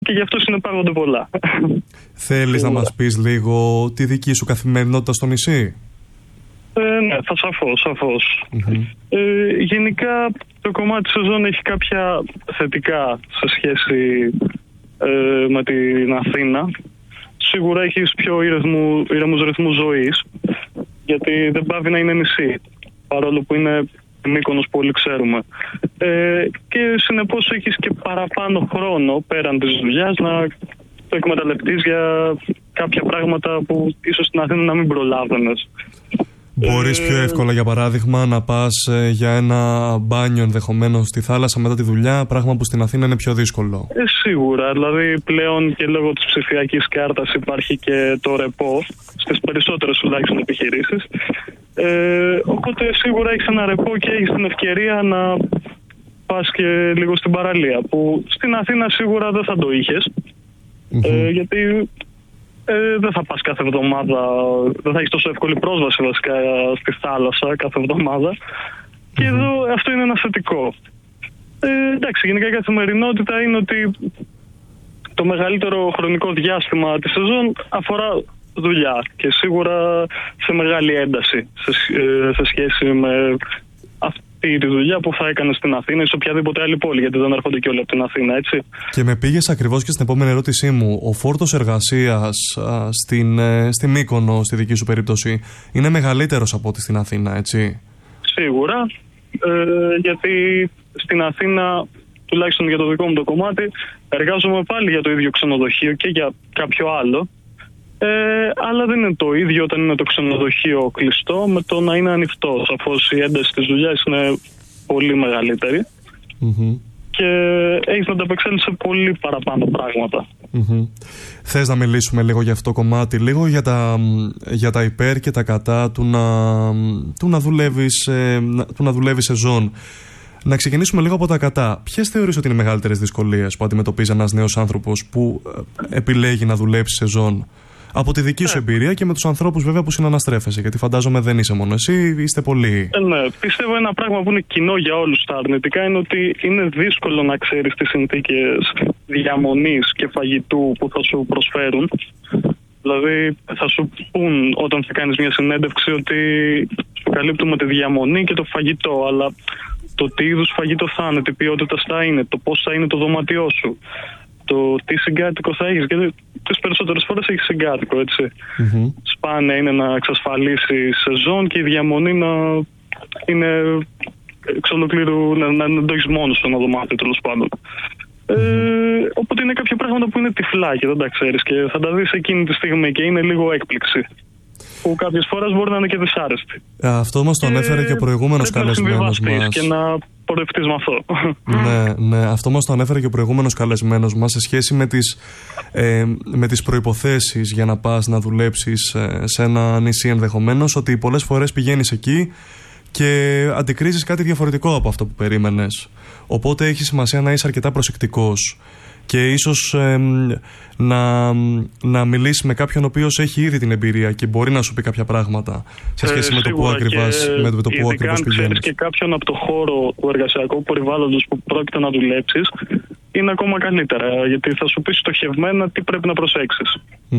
και γι' αυτό συνεπάγονται πολλά. Θέλεις να μας πεις λίγο τη δική σου καθημερινότητα στο νησί? Ναι, θα σαφώς. Γενικά το κομμάτι της σεζόν έχει κάποια θετικά σε σχέση με την Αθήνα. Σίγουρα έχεις πιο ήρεμους ρυθμούς ζωής, γιατί δεν πάβει να είναι νησί, παρόλο που είναι Μύκονος που όλοι ξέρουμε. Και συνεπώς έχεις και παραπάνω χρόνο πέραν της δουλειάς να το εκμεταλλευτείς για κάποια πράγματα που ίσως στην Αθήνα να μην προλάβαινες. Μπορείς πιο εύκολα, για παράδειγμα, να πας για ένα μπάνιο ενδεχομένως στη θάλασσα μετά τη δουλειά, πράγμα που στην Αθήνα είναι πιο δύσκολο. Σίγουρα, δηλαδή πλέον και λόγω της ψηφιακής κάρτας υπάρχει και το ρεπό στις περισσότερες τουλάχιστον επιχειρήσεις. Οπότε σίγουρα έχεις ένα ρεπό και έχεις την ευκαιρία να πας και λίγο στην παραλία, που στην Αθήνα σίγουρα δεν θα το είχες, γιατί δεν θα πας κάθε εβδομάδα, δεν θα έχεις τόσο εύκολη πρόσβαση βασικά στη θάλασσα κάθε εβδομάδα. Και εδώ αυτό είναι ένα θετικό. Εντάξει, γενικά η καθημερινότητα είναι ότι το μεγαλύτερο χρονικό διάστημα της σεζόν αφορά δουλειά και σίγουρα σε μεγάλη ένταση σε σχέση με αυτή τη δουλειά που θα έκανες στην Αθήνα ή σε οποιαδήποτε άλλη πόλη, γιατί δεν έρχονται και όλοι από την Αθήνα, έτσι. Και με πήγες ακριβώς και στην επόμενη ερώτησή μου. Ο φόρτος εργασίας στη Μύκονο, στη δική σου περίπτωση, είναι μεγαλύτερος από ό,τι στην Αθήνα, έτσι? Σίγουρα, γιατί στην Αθήνα, τουλάχιστον για το δικό μου το κομμάτι, εργάζομαι πάλι για το ίδιο ξενοδοχείο και για κάποιο άλλο. Αλλά δεν είναι το ίδιο όταν είναι το ξενοδοχείο κλειστό με το να είναι ανοιχτό. Σαφώς η ένταση της δουλειάς είναι πολύ μεγαλύτερη και έχεις να ανταπεξέλθεις σε πολύ παραπάνω πράγματα. Θες να μιλήσουμε λίγο για αυτό το κομμάτι, λίγο για τα υπέρ και τα κατά του να δουλεύεις σεζόν? Να ξεκινήσουμε λίγο από τα κατά. Ποιες θεωρείς ότι είναι οι μεγαλύτερες δυσκολίες που αντιμετωπίζει ένας νέος άνθρωπος που επιλέγει να δουλέψει σεζόν? Από τη δική σου εμπειρία και με τους ανθρώπους βέβαια που συναναστρέφεσαι, γιατί φαντάζομαι δεν είσαι μόνο εσύ, είστε πολλοί. Ναι, πιστεύω ένα πράγμα που είναι κοινό για όλους τα αρνητικά είναι ότι είναι δύσκολο να ξέρεις τις συνθήκες διαμονής και φαγητού που θα σου προσφέρουν. Δηλαδή θα σου πούν όταν θα κάνεις μια συνέντευξη ότι σου καλύπτουμε τη διαμονή και το φαγητό, αλλά το τι είδους φαγητό θα είναι, τι ποιότητας θα είναι, το πώς θα είναι το δωμάτιό σου, το τι συγκάτοικο θα έχεις, γιατί τις περισσότερες φορές έχεις συγκάτοικο, έτσι. Σπάνια είναι να εξασφαλίσει σεζόν και η διαμονή να είναι εξ ολοκλήρου, να το έχεις μόνος στο ένα δωμάτιο, τέλος πάντων. Οπότε είναι κάποια πράγματα που είναι τυφλά και δεν τα ξέρεις και θα τα δεις εκείνη τη στιγμή και είναι λίγο έκπληξη, που κάποιες φορές μπορεί να είναι και δυσάρεστη. Αυτό μας το ανέφερε και ο προηγούμενος καλεσμένος μας. Και να πορευτείς με αυτό. Ναι, αυτό μας το ανέφερε και ο προηγούμενος καλεσμένος μας σε σχέση με τις προϋποθέσεις για να πας να δουλέψεις σε ένα νησί ενδεχομένως, ότι πολλές φορές πηγαίνεις εκεί και αντικρίζεις κάτι διαφορετικό από αυτό που περίμενες. Οπότε έχει σημασία να είσαι αρκετά προσεκτικός και ίσως να μιλήσει με κάποιον ο οποίος έχει ήδη την εμπειρία και μπορεί να σου πει κάποια πράγματα σε σχέση με το πού ακριβώς πηγαίνεις. Ξέρεις και κάποιον από το χώρο του εργασιακού περιβάλλοντος που πρόκειται να δουλέψεις, είναι ακόμα καλύτερα, γιατί θα σου πει στοχευμένα τι πρέπει να προσέξεις.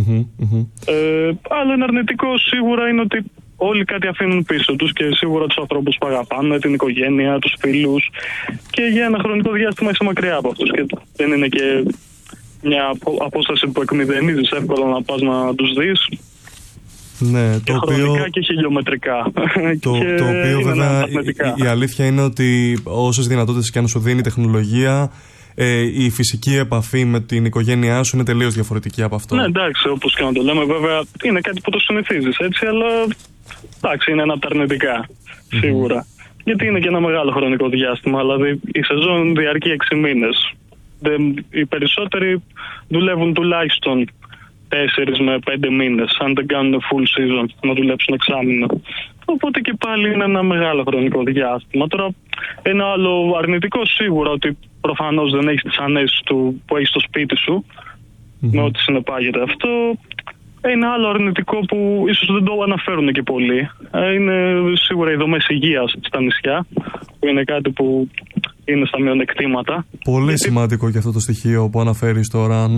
Άλλο ένα αρνητικό σίγουρα είναι ότι όλοι κάτι αφήνουν πίσω τους και σίγουρα τους ανθρώπους που αγαπάνε, την οικογένεια, τους φίλους, και για ένα χρονικό διάστημα είσαι μακριά από αυτούς και δεν είναι και μια απόσταση που εκμηδενίζεις εύκολα να πας να τους δεις. Ναι, και χρονικά και χιλιομετρικά. Το οποίο βέβαια η αλήθεια είναι ότι όσες δυνατότητες και αν σου δίνει η τεχνολογία, η φυσική επαφή με την οικογένειά σου είναι τελείως διαφορετική από αυτό. Ναι, εντάξει, όπως και να το λέμε, βέβαια είναι κάτι που το συνηθίζεις έτσι, αλλά εντάξει, είναι ένα από τα αρνητικά, σίγουρα. Γιατί είναι και ένα μεγάλο χρονικό διάστημα, δηλαδή η σεζόν διαρκεί 6 μήνες. Οι περισσότεροι δουλεύουν τουλάχιστον 4 με 5 μήνες, αν δεν κάνουν full season, να δουλέψουν εξάμηνο. Οπότε και πάλι είναι ένα μεγάλο χρονικό διάστημα. Τώρα, ένα άλλο αρνητικό σίγουρα ότι προφανώς δεν έχεις τις ανέσεις του που έχεις στο σπίτι σου, με ό,τι συνεπάγεται αυτό. Ένα άλλο αρνητικό που ίσως δεν το αναφέρουν και πολλοί είναι σίγουρα οι δομές υγείας στα νησιά, που είναι κάτι που είναι στα μειονεκτήματα. Πολύ σημαντικό και αυτό το στοιχείο που αναφέρεις τώρα.